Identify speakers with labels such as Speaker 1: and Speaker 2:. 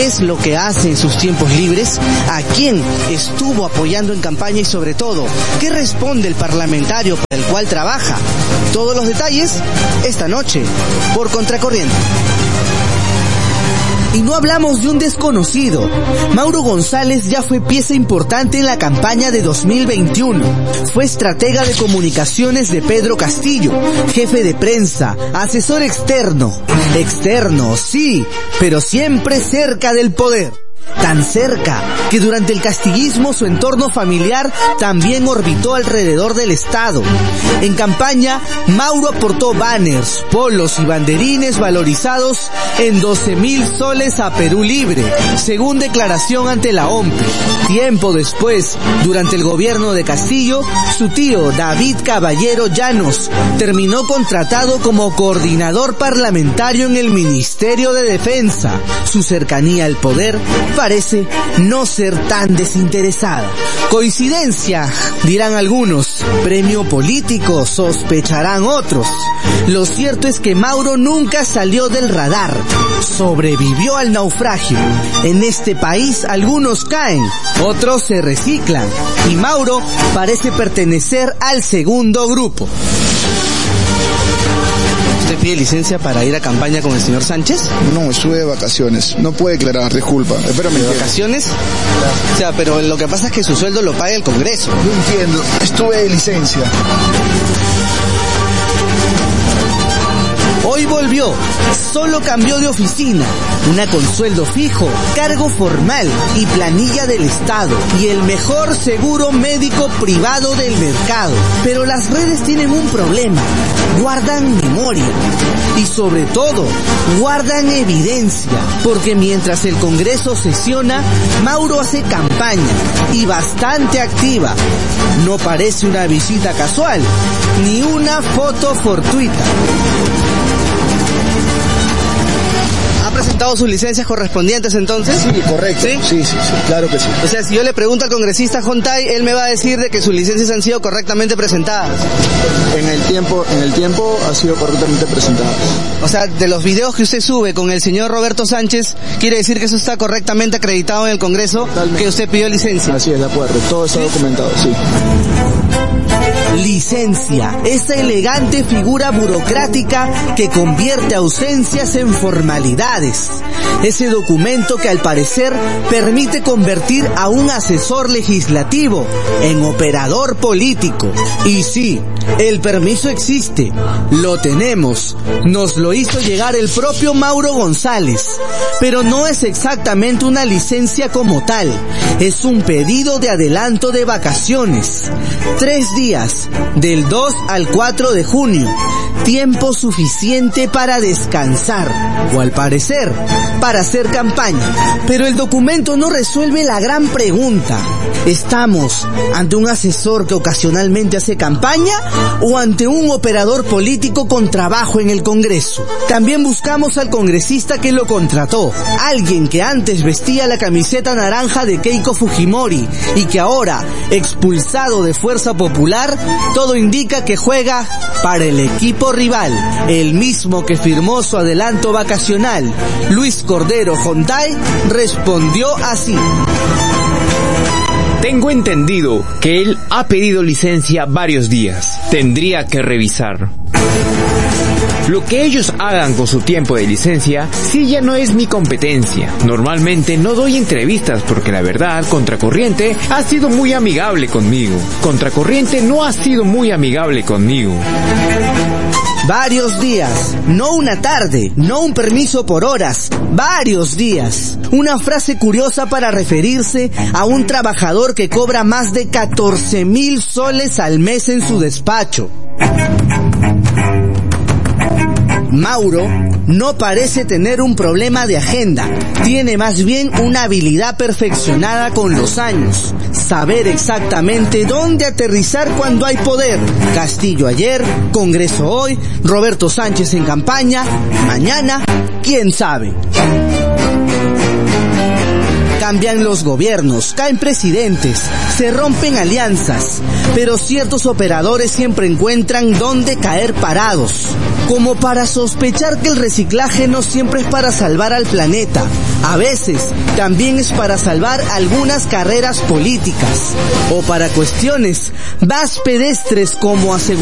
Speaker 1: es lo que hace en sus tiempos libres, a quién estuvo apoyando en campaña y sobre todo, qué responde el parlamentario para el cual trabaja. Todos los detalles esta noche por Contracorriente. Y no hablamos de un desconocido. Mauro González ya fue pieza importante en la campaña de 2021. Fue estratega de comunicaciones de Pedro Castillo, jefe de prensa, asesor externo. Externo, sí, pero siempre cerca del poder. Tan cerca que durante el castillismo su entorno familiar también orbitó alrededor del Estado. En campaña, Mauro aportó banners, polos y banderines valorizados en 12,000 soles a Perú Libre, según declaración ante la OMP. Tiempo después, durante el gobierno de Castillo, su tío David Caballero Llanos terminó contratado como coordinador parlamentario en el Ministerio de Defensa. Su cercanía al poder parece no ser tan desinteresada. Coincidencia, dirán algunos. Premio político, sospecharán otros. Lo cierto es que Mauro nunca salió del radar. Sobrevivió al naufragio. En este país algunos caen, otros se reciclan. Y Mauro parece pertenecer al segundo grupo. ¿Usted pide licencia para ir a campaña con el señor Sánchez?
Speaker 2: No, estuve de vacaciones. No puede declarar, disculpa. Espérame.
Speaker 1: ¿De vacaciones? O sea, pero lo que pasa es que su sueldo lo paga el Congreso.
Speaker 2: No entiendo. Estuve de licencia.
Speaker 1: Hoy volvió, solo cambió de oficina, una con sueldo fijo, cargo formal y planilla del Estado y el mejor seguro médico privado del mercado. Pero las redes tienen un problema, guardan memoria y sobre todo guardan evidencia, porque mientras el Congreso sesiona, Mauro hace campaña y bastante activa. No parece una visita casual, ni una foto fortuita. ¿Ha presentado sus licencias correspondientes entonces?
Speaker 2: Sí, correcto. ¿Sí? Sí, claro que sí.
Speaker 1: O sea, si yo le pregunto al congresista Jontay, él me va a decir de que sus licencias han sido correctamente presentadas.
Speaker 2: En el tiempo ha sido correctamente presentadas.
Speaker 1: O sea, de los videos que usted sube con el señor Roberto Sánchez, quiere decir que eso está correctamente acreditado en el Congreso. Totalmente. Que usted pidió licencia.
Speaker 2: Así es, de acuerdo. Todo está documentado, sí.
Speaker 1: Licencia, esa elegante figura burocrática que convierte ausencias en formalidades. Ese documento que al parecer permite convertir a un asesor legislativo en operador político. Y sí, el permiso existe, lo tenemos, nos lo hizo llegar el propio Mauro González. Pero no es exactamente una licencia como tal, es un pedido de adelanto de vacaciones. 3 días, del 2 al 4 de junio, tiempo suficiente para descansar, o al parecer, para hacer campaña. Pero el documento no resuelve la gran pregunta: ¿estamos ante un asesor que ocasionalmente hace campaña o ante un operador político con trabajo en el Congreso? También buscamos al congresista que lo contrató, alguien que antes vestía la camiseta naranja de Keiko Fujimori y que ahora, expulsado de Fuerza Popular, todo indica que juega para el equipo rival, el mismo que firmó su adelanto vacacional. Luis Cordero Jontay respondió así:
Speaker 3: tengo entendido que él ha pedido licencia varios días. Tendría que revisar. Lo que ellos hagan con su tiempo de licencia, sí, ya no es mi competencia. Normalmente no doy entrevistas porque la verdad, Contracorriente ha sido muy amigable conmigo. Contracorriente no ha sido muy amigable conmigo.
Speaker 1: Varios días, no una tarde, no un permiso por horas, varios días. Una frase curiosa para referirse a un trabajador que cobra más de 14,000 soles al mes en su despacho. Mauro no parece tener un problema de agenda, tiene más bien una habilidad perfeccionada con los años, saber exactamente dónde aterrizar cuando hay poder. Castillo ayer, Congreso hoy, Roberto Sánchez en campaña, mañana, quién sabe. Cambian los gobiernos, caen presidentes, se rompen alianzas, pero ciertos operadores siempre encuentran dónde caer parados. como para sospechar que el reciclaje no siempre es para salvar al planeta. A veces también es para salvar algunas carreras políticas o para cuestiones más pedestres como asegurar